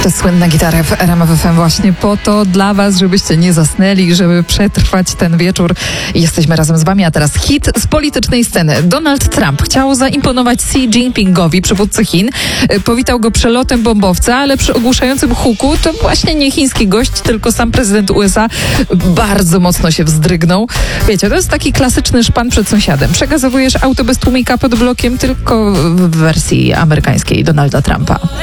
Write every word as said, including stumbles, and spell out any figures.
To słynna gitara w R M F F M właśnie po to dla was, żebyście nie zasnęli, żeby przetrwać ten wieczór. Jesteśmy razem z wami, a teraz hit z politycznej sceny. Donald Trump chciał zaimponować Xi Jinpingowi, przywódcy Chin. Powitał go przelotem bombowca, ale przy ogłuszającym huku to właśnie nie chiński gość, tylko sam prezydent U S A bardzo mocno się wzdrygnął. Wiecie, to jest taki klasyczny szpan przed sąsiadem. Przekazowujesz auto bez tłumika pod blokiem, tylko w wersji amerykańskiej Donalda Trumpa.